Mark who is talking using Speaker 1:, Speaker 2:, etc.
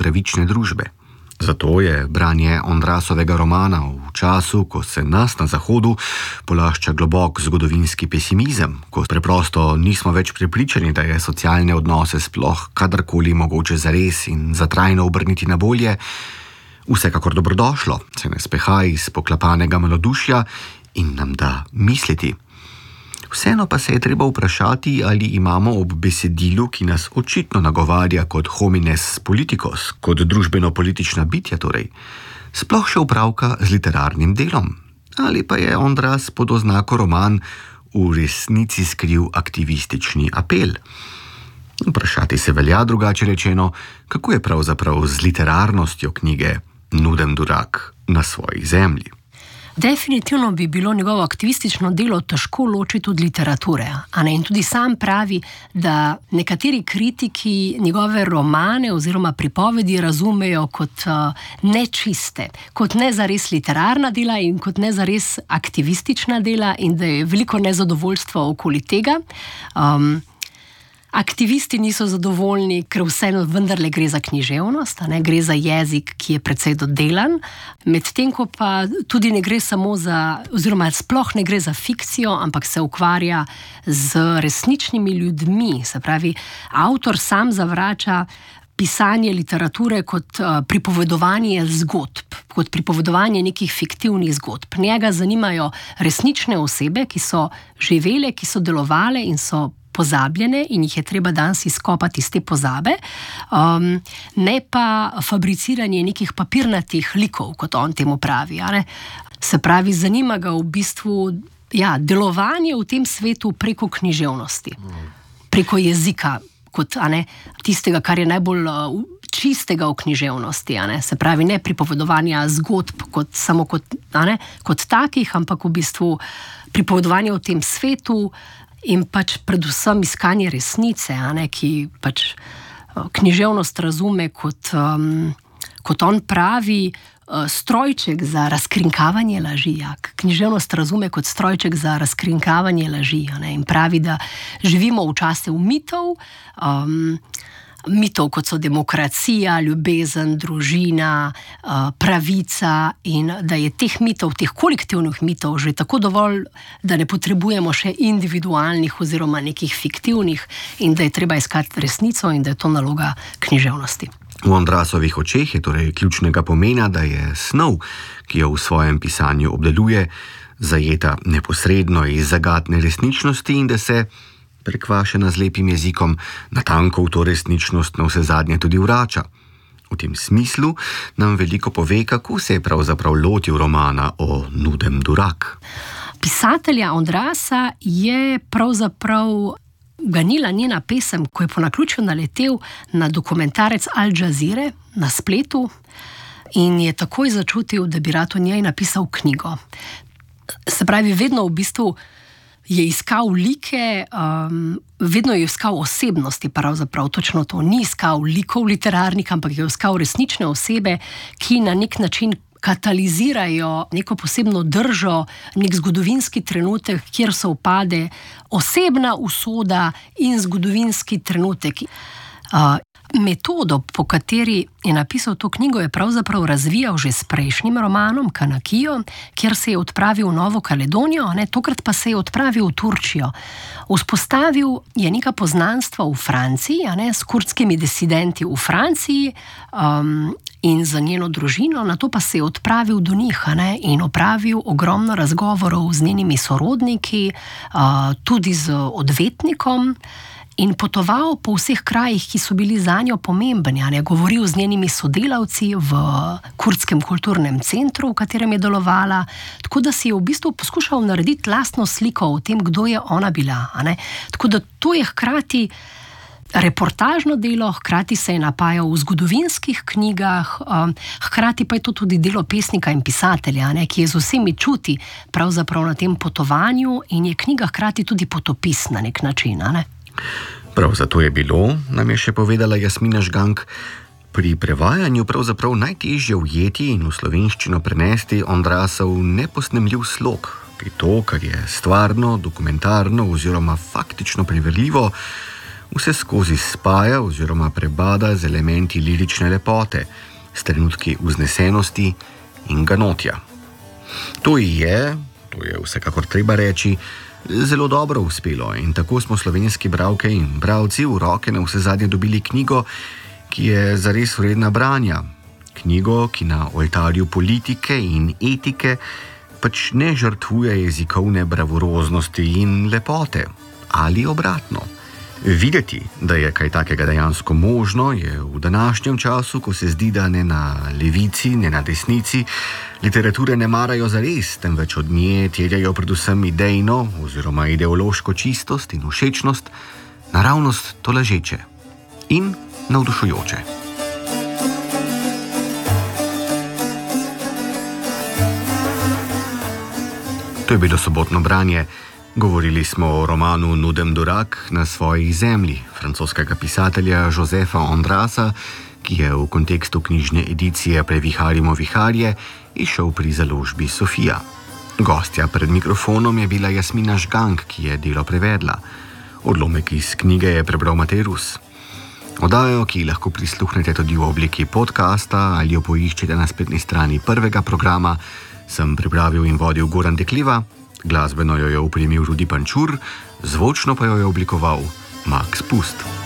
Speaker 1: pravične družbe. Zato je branje Ondrasovega romana v času, ko se nas na Zahodu polašča globok zgodovinski pesimizem, ko preprosto nismo več prepričani, da je socialne odnose sploh kadarkoli mogoče zares in zatrajno obrniti na bolje, vsekakor dobrodošlo, se ne speha iz poklapanega malodušja in nam da misliti. Vseeno pa se je treba vprašati, ali imamo ob besedilu, ki nas očitno nagovarja kot homines politikos, kot družbeno-politična bitja torej, sploh še opravka z literarnim delom. Ali pa je Ondras pod oznako roman v resnici skril aktivistični apel. Vprašati se velja, drugače rečeno, kako je pravzaprav z literarnostjo knjige Nudem Durak na svoji zemlji.
Speaker 2: Definitivno bi bilo njegovo aktivistično delo težko ločiti od literature. In tudi sam pravi, da nekateri kritiki njegove romane oziroma pripovedi razumejo kot nečiste, kot ne zares literarna dela in kot ne zares aktivistična dela in da je veliko nezadovoljstva okoli tega. Aktivisti niso zadovoljni, ker vseeno vendarle gre za književnost, gre za jezik, ki je precej dodelan, medtem ko pa tudi ne gre samo za, oziroma sploh ne gre za fikcijo, ampak se ukvarja z resničnimi ljudmi. Se pravi, avtor sam zavrača pisanje literature kot pripovedovanje zgodb, kot pripovedovanje nekih fiktivnih zgodb. Njega zanimajo resnične osebe, ki so živele, ki so delovale in so pozabljene in jih je treba danes izkopati iz te pozabe, ne pa fabriciranje nekih papirnatih likov, kot on temu pravi. Se pravi, zanima ga v bistvu delovanje v tem svetu preko književnosti, preko jezika, kot tistega, kar je najbolj čistega v književnosti. Se pravi, ne pripovedovanja zgodb samo kot takih, ampak v bistvu pripovedovanje v tem svetu in pač predvsem iskanje resnice, ki pač književnost razume kot on pravi, strojček za razkrinkavanje laži. Književnost razume kot strojček za razkrinkavanje laži. In pravi, da živimo v času mitov, mitov, kot so demokracija, ljubezen, družina, pravica in da je teh mitov, teh kolektivnih mitov že tako dovolj, da ne potrebujemo še individualnih oziroma nekih fiktivnih in da je treba iskati resnico in da je to naloga književnosti.
Speaker 1: V Ondrasovih očeh je torej ključnega pomena, da je snov, ki jo v svojem pisanju obdeluje, zajeta neposredno iz zagatne resničnosti in da se prekvašena z lepim jezikom, natanko v to resničnost na vse zadnje tudi vrača. V tem smislu nam veliko pove, kako se je pravzaprav lotil romana o Nudem Durak.
Speaker 2: Pisatelja Ondrasa je pravzaprav ganila njena pesem, ko je po naključju naletel na dokumentarec Al Jazeere na spletu in je takoj začutil, da bi rad o njej napisal knjigo. Se pravi, vedno v bistvu je iskal like, vedno je iskal osebnosti, pravzaprav točno to. Ni iskal likov literarnih, ampak je iskal resnične osebe, ki na nek način katalizirajo neko posebno držo, nek zgodovinski trenutek, kjer se upade osebna usoda in zgodovinski trenutek. Metodo, po kateri je napisal to knjigo, je pravzaprav razvijal že s prejšnjim romanom Kanakijo, kjer se je odpravil v Novo Kaledonijo, tokrat pa se je odpravil v Turčijo. Vzpostavil je neka poznanstva v Franciji, s kurdskimi disidenti v Franciji in za njeno družino, nato pa se je odpravil do njih in opravil ogromno razgovorov z njenimi sorodniki, tudi z odvetnikom, in potoval po vseh krajih, ki so bili zanjo pomembni. Govoril z njenimi sodelavci v kurdskem kulturnem centru, v katerem je delovala, tako da si je v bistvu poskušal narediti lastno sliko o tem, kdo je ona bila. Tako da to je hkrati reportažno delo, hkrati se je napajal v zgodovinskih knjigah, hkrati pa je to tudi delo pesnika in pisatelja, ki je z vsemi čuti pravzaprav na tem potovanju in je knjiga hkrati tudi potopis na nek način.
Speaker 1: Prav zato je bilo, nam je še povedala Jasmina Žgank, pri prevajanju pravzaprav najtežje ujeti in v slovenščino prenesti Ondrasov neposnemljiv slog, ki to, kar je stvarno, dokumentarno oziroma faktično preverljivo, vse skozi spaja oziroma prebada z elementi lirične lepote, s trenutki vznesenosti in ganotja. To je vsekakor treba reči, zelo dobro uspelo in tako smo slovenski bralke in bralci v roke navsezadnje dobili knjigo, ki je zares vredna branja. Knjigo, ki na oltarju politike in etike pač ne žrtvuje jezikovne bravuroznosti in lepote, ali obratno. Videti, da je kaj takega dejansko možno, je v današnjem času, ko se zdi, da ne na levici, ne na desnici, literature ne marajo zares, temveč od nje terjajo predvsem idejno oziroma ideološko čistost in všečnost, naravnost tolažeče in navdušujoče. To je bilo sobotno branje. Govorili smo o romanu Nudem Durak na svoji zemlji francoskega pisatelja Josefa Andrasa, ki je v kontekstu knjižne edicije Previharimo viharje izšel pri založbi Sofija. Gostja pred mikrofonom je bila Jasmina Žgank, ki je delo prevedla. Odlomek iz knjige je prebral Matej Rus. Oddajo, ki lahko prisluhnete tudi v obliki podcasta ali jo poiščete na spletni strani prvega programa, sem pripravil in vodil Goran Dekliva. Glasbeno jo je opremil Rudi Pančur, zvočno pa jo je oblikoval Max Pust.